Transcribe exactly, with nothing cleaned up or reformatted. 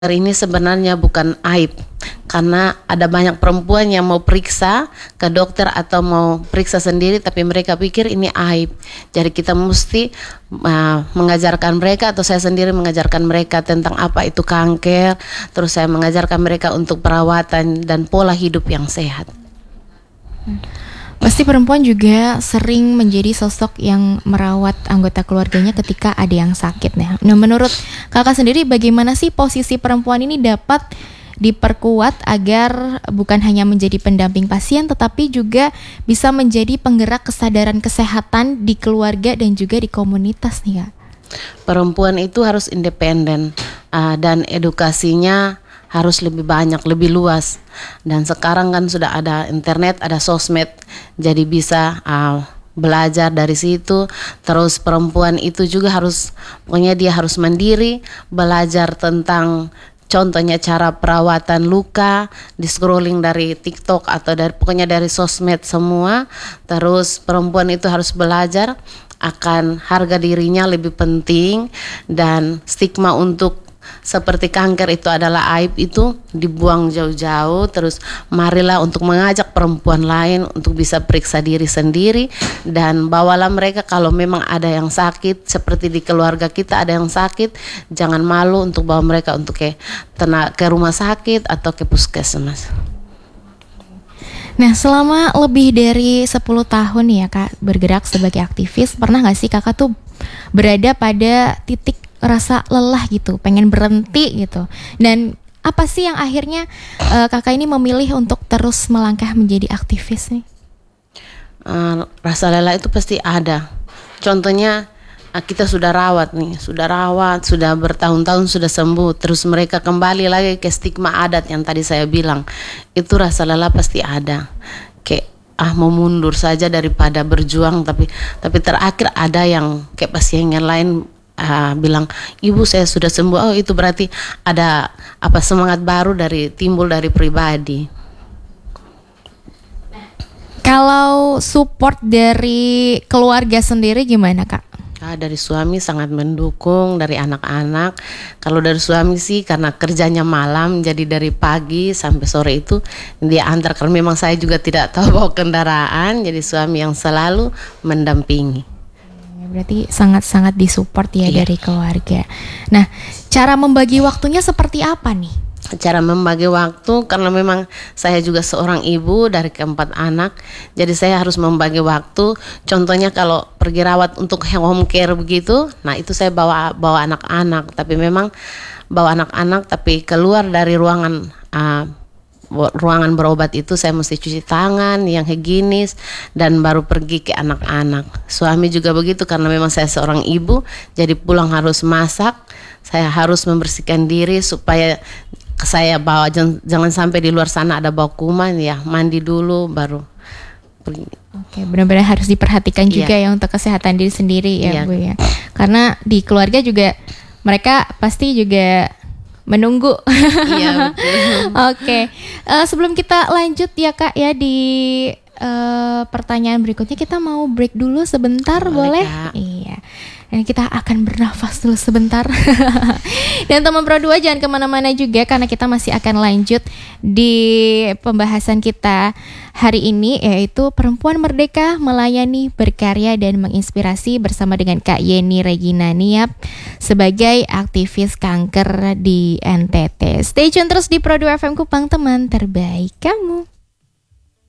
Ini sebenarnya bukan aib, karena ada banyak perempuan yang mau periksa ke dokter atau mau periksa sendiri, tapi mereka pikir ini aib. Jadi kita mesti uh, mengajarkan mereka, atau saya sendiri mengajarkan mereka tentang apa itu kanker. Terus saya mengajarkan mereka untuk perawatan dan pola hidup yang sehat. Pasti perempuan juga sering menjadi sosok yang merawat anggota keluarganya ketika ada yang sakit. Nah, menurut kakak sendiri bagaimana sih posisi perempuan ini dapat diperkuat agar bukan hanya menjadi pendamping pasien, tetapi juga bisa menjadi penggerak kesadaran kesehatan di keluarga dan juga di komunitas nih, Kak? Perempuan itu harus independen uh, dan edukasinya harus lebih banyak, lebih luas. Dan sekarang kan sudah ada internet, ada sosmed, jadi bisa uh, belajar dari situ. Terus perempuan itu juga harus, pokoknya dia harus mandiri, belajar tentang contohnya cara perawatan luka, di scrolling dari TikTok atau dari pokoknya dari sosmed semua. Terus perempuan itu harus belajar akan harga dirinya lebih penting, dan stigma untuk seperti kanker itu adalah aib itu dibuang jauh-jauh. Terus marilah untuk mengajak perempuan lain untuk bisa periksa diri sendiri, dan bawalah mereka kalau memang ada yang sakit, seperti di keluarga kita ada yang sakit, jangan malu untuk bawa mereka untuk ke tenaga, ke rumah sakit atau ke puskesmas. Nah, selama lebih dari sepuluh tahun ya Kak bergerak sebagai aktivis, pernah gak sih Kakak tuh berada pada titik rasa lelah gitu, pengen berhenti gitu? Dan apa sih yang akhirnya uh, kakak ini memilih untuk terus melangkah menjadi aktivis nih? Uh, rasa lelah itu pasti ada. Contohnya uh, kita sudah rawat nih, sudah rawat, sudah bertahun-tahun sudah sembuh, terus mereka kembali lagi ke stigma adat yang tadi saya bilang. Itu rasa lelah pasti ada. Kayak ah mau mundur saja daripada berjuang, tapi tapi terakhir ada yang kayak pasien yang lain Uh, bilang, ibu saya sudah sembuh. Oh, itu berarti ada apa semangat baru dari timbul dari pribadi. Kalau support dari keluarga sendiri gimana Kak? Ah, dari suami sangat mendukung, dari anak-anak. Kalau dari suami sih karena kerjanya malam, jadi dari pagi sampai sore itu dia antar, karena memang saya juga tidak tahu bawa kendaraan, jadi suami yang selalu mendampingi. Berarti sangat-sangat disupport ya, iya, dari keluarga. Nah, cara membagi waktunya seperti apa nih? Cara membagi waktu, karena memang saya juga seorang ibu dari keempat anak, jadi saya harus membagi waktu. Contohnya kalau pergi rawat untuk home care begitu, nah itu saya bawa bawa anak-anak, tapi memang bawa anak-anak tapi keluar dari ruangan uh, ruangan berobat itu saya mesti cuci tangan yang higienis dan baru pergi ke anak-anak. Suami juga begitu, karena memang saya seorang ibu, jadi pulang harus masak, saya harus membersihkan diri supaya saya bawa, jangan, jangan sampai di luar sana ada bau kuman, ya mandi dulu baru pergi. Oke, benar-benar harus diperhatikan juga ya, ya untuk kesehatan diri sendiri ya, ya Bu ya. Karena di keluarga juga mereka pasti juga menunggu. Iya, betul. Oke, uh, sebelum kita lanjut ya Kak ya di uh, pertanyaan berikutnya, kita mau break dulu sebentar, boleh? boleh? Iya. Dan kita akan bernafas dulu sebentar. Dan teman Pro dua jangan kemana-mana juga, karena kita masih akan lanjut di pembahasan kita hari ini, yaitu Perempuan Merdeka Melayani, Berkarya, dan Menginspirasi bersama dengan Kak Yeni Regina Niap sebagai aktivis kanker di N T T. Stay tune terus di Pro dua F M Kupang, teman terbaik kamu.